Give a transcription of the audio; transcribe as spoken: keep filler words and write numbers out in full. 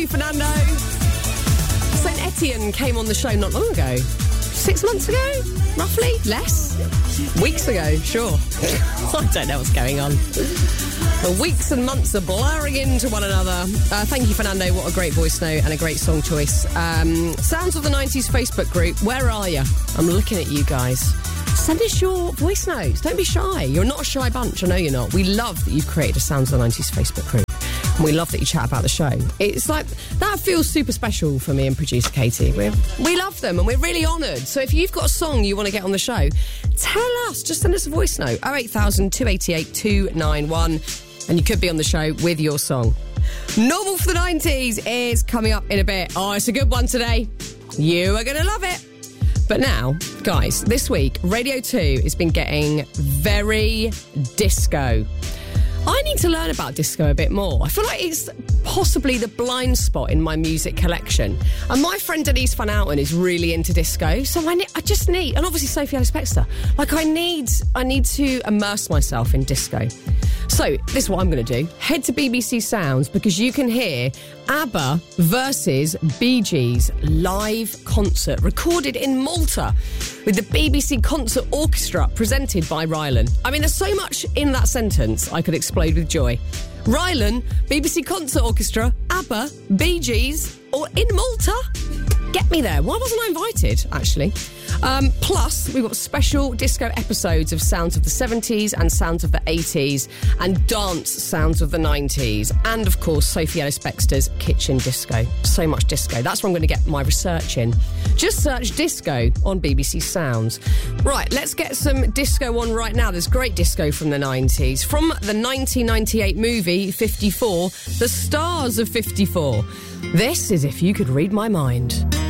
you, Fernando. Saint Etienne came on the show not long ago. Six months ago? Roughly? Less? Weeks ago, sure. I don't know what's going on. The weeks and months are blurring into one another. Uh, thank you, Fernando. What a great voice note and a great song choice. Um, Sounds of the nineties Facebook group. Where are you? I'm looking at you guys. Send us your voice notes. Don't be shy. You're not a shy bunch. I know you're not. We love that you've created a Sounds of the nineties Facebook group. And we love that you chat about the show. It's like, that feels super special for me and producer Katie. We're, we love them and we're really honoured. So if you've got a song you want to get on the show, tell us. Just send us a voice note. oh eight thousand, two eight eight, two nine one. And you could be on the show with your song. Normal for the nineties is coming up in a bit. Oh, it's a good one today. You are going to love it. But now, guys, this week, Radio two has been getting very disco. I need to learn about disco a bit more. I feel like it's possibly the blind spot in my music collection. And my friend Denise Van Outen is really into disco, so I, ne- I just need, and obviously Sophie Ellis-Bextor, like I need, I need to immerse myself in disco. So this is what I'm going to do. Head to B B C Sounds because you can hear ABBA versus Bee Gees live concert recorded in Malta with the B B C Concert Orchestra presented by Rylan. I mean, there's so much in that sentence I could explode with joy. Rylan, B B C Concert Orchestra, ABBA, Bee Gees, or in Malta? Get me there. Why wasn't I invited, actually? Um, plus, we've got special disco episodes of Sounds of the seventies and Sounds of the eighties and dance sounds of the nineties. And, of course, Sophie Ellis-Bextor's Kitchen Disco. So much disco. That's where I'm going to get my research in. Just search disco on B B C Sounds. Right, let's get some disco on right now. There's great disco from the nineties. From the nineteen ninety-eight movie fifty-four, The Stars of fifty-four. This is If You Could Read My Mind.